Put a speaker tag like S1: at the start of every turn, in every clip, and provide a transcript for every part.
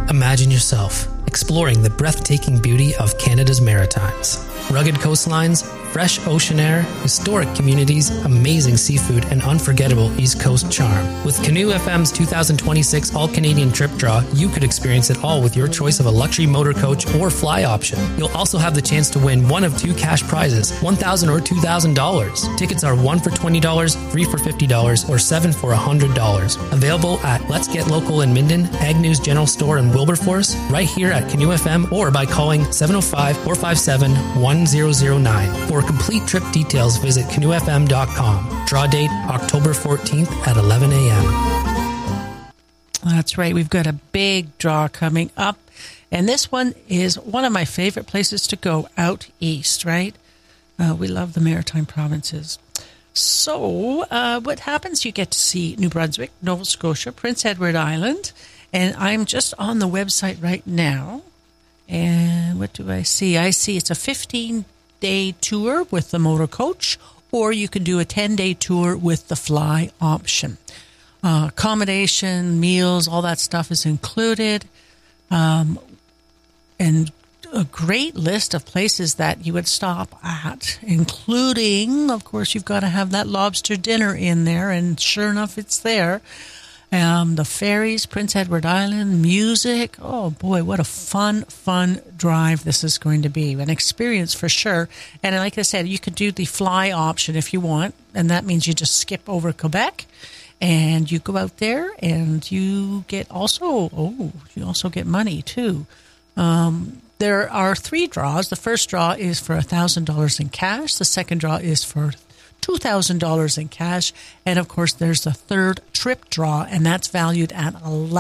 S1: Imagine yourself exploring the breathtaking beauty of Canada's Maritimes. Rugged coastlines, fresh ocean air, historic communities, amazing seafood, and unforgettable East Coast charm. With Canoe FM's 2026 All-Canadian Trip Draw, you could experience it all with your choice of a luxury motor coach or fly option. You'll also have the chance to win one of two cash prizes, $1,000 or $2,000. Tickets are $1 for $20, 3 for $50, or 7 for $100. Available at Let's Get Local in Minden, Agnews General Store in Wilberforce, right here at Canoe FM, or by calling 705-457-1009. For complete trip details, visit canoefm.com. Draw date October 14th at 11 a.m.
S2: That's right. We've got a big draw coming up. And this one is one of my favorite places to go out east, right? We love the Maritime provinces. So what happens? You get to see New Brunswick, Nova Scotia, Prince Edward Island. And I'm just on the website right now. And what do I see? I see it's a 15-day tour with the motor coach, or you can do a 10-day tour with the fly option. Accommodation, meals, all that stuff is included. And a great list of places that you would stop at, including, of course, you've got to have that lobster dinner in there, and sure enough, it's there. The ferries, Prince Edward Island, music. Oh, boy, what a fun drive this is going to be. An experience for sure. And like I said, you could do the fly option if you want, and that means you just skip over Quebec, and you go out there, and you also get money, too. There are 3 draws. The first draw is for $1,000 in cash. The second draw is for $2,000 in cash. And, of course, there's the third trip draw, and that's valued at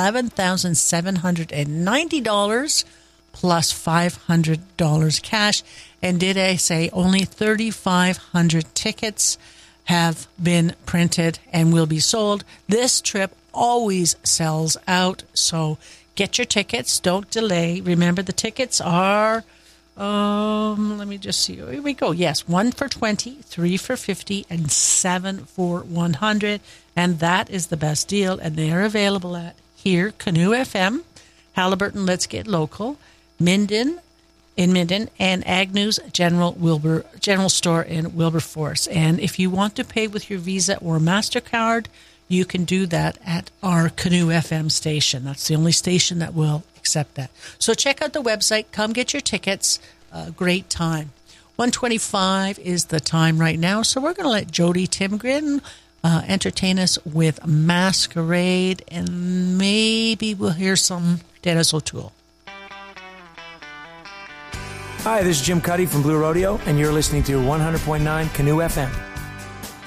S2: $11,790 plus $500 cash. And did I say only 3,500 tickets have been printed and will be sold? This trip always sells out, so get your tickets. Don't delay. Remember, the tickets are... let me just see. Here we go. Yes, 1 for $20, 3 for $50, and 7 for $100. And that is the best deal. And they are available at here, Canoe FM, Haliburton, Let's Get Local, Minden, and Agnews General Store in Wilberforce. And if you want to pay with your Visa or MasterCard, you can do that at our Canoe FM station. That's the only station that will accept that. So check out the website. Come get your tickets. Great time. 1:25 is the time right now. So we're going to let Jody Timgren entertain us with Masquerade, and maybe we'll hear some Dennis O'Toole.
S3: Hi, this is Jim Cuddy from Blue Rodeo, and you're listening to 100.9 Canoe FM.